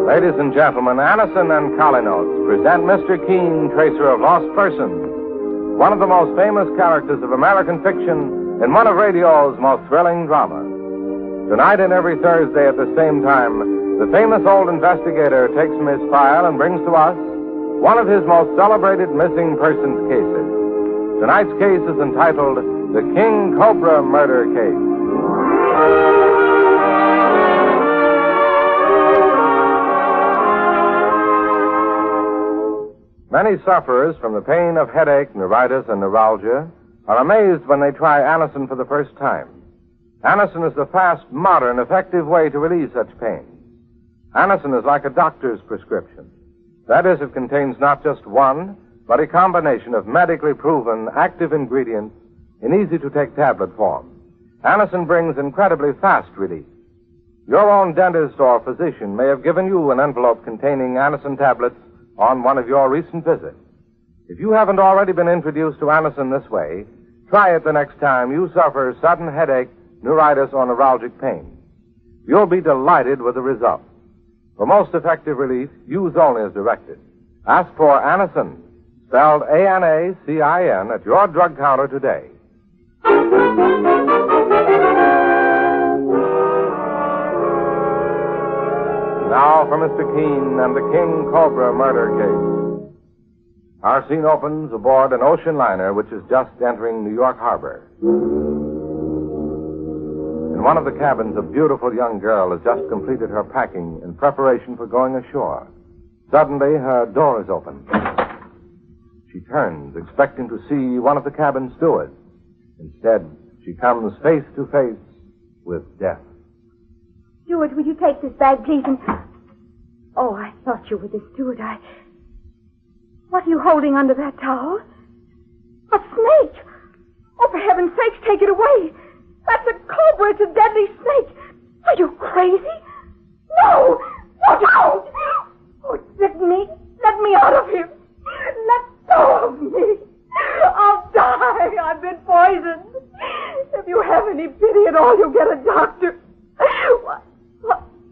Ladies and gentlemen, Anacin and Kolynos present Mr. Keen, Tracer of Lost Persons, one of the most famous characters of American fiction in one of radio's most thrilling dramas. Tonight and every Thursday at the same time, the famous old investigator takes from his file and brings to us one of his most celebrated missing persons cases. Tonight's case is entitled The King Cobra Murder Case. Many sufferers from the pain of headache, neuritis, and neuralgia are amazed when they try Anacin for the first time. Anacin is the fast, modern, effective way to relieve such pain. Anacin is like a doctor's prescription. That is, it contains not just one, but a combination of medically proven active ingredients in easy-to-take tablet form. Anacin brings incredibly fast relief. Your own dentist or physician may have given you an envelope containing Anacin tablets on one of your recent visits. If you haven't already been introduced to Anacin this way, try it the next time you suffer sudden headache, neuritis, or neuralgic pain. You'll be delighted with the result. For most effective relief, use only as directed. Ask for Anacin, spelled A-N-A-C-I-N, at your drug counter today. Now for Mr. Keen and the King Cobra murder case. Our scene opens aboard an ocean liner which is just entering New York Harbor. In one of the cabins, a beautiful young girl has just completed her packing in preparation for going ashore. Suddenly, her door is open. She turns, expecting to see one of the cabin stewards. Instead, she comes face to face with death. Steward, will you take this bag, please? Oh, I thought you were the steward. What are you holding under that towel? A snake! Oh, for heaven's sakes, take it away! That's a cobra. It's a deadly snake. Are you crazy? No! No, don't! Oh, it's bitten me. Let me out of here. Let go of me. I'll die. I've been poisoned. If you have any pity at all, you get a doctor.